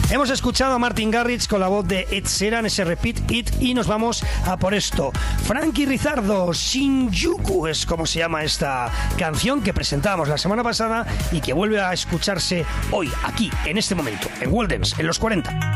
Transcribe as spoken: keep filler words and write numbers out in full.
Hemos escuchado a Martin Garrix con la voz de Ed Sheeran, ese Repeat It, y nos vamos a por esto. Frankie Rizardo, Shinjuku es como se llama esta canción que presentábamos la semana pasada y que vuelve a escucharse hoy, aquí, en este momento, en World Dance, en los cuarenta.